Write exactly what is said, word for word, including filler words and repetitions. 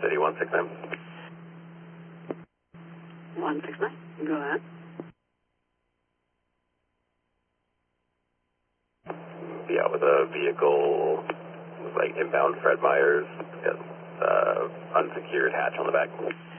City one six nine. one six nine, go ahead. Yeah, with a vehicle, like inbound Fred Meyers, uh, unsecured hatch on the back.